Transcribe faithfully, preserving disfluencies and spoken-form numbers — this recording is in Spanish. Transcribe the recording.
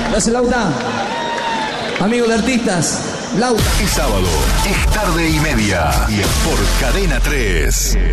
Gracias, Lauta. Amigos de artistas, Lauta. Es sábado, es tarde y media. Por Cadena tres.